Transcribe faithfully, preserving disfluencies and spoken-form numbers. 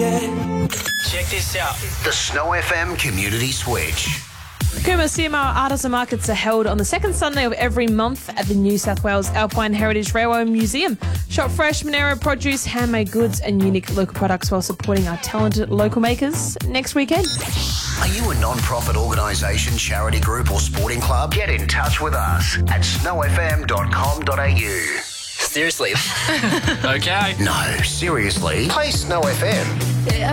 yeah. Check this out. The Snow F M Community Switch. Cooma C M R Artisan Markets are held on the second Sunday of every month at the New South Wales Alpine Heritage Railway Museum. Shop fresh Monero produce, handmade goods and unique local products while supporting our talented local makers next weekend. Are you a non-profit organisation, charity group or sporting club? Get in touch with us at snow f m dot com dot a u. Seriously. Okay. No, seriously. Play Snow F M. Yeah,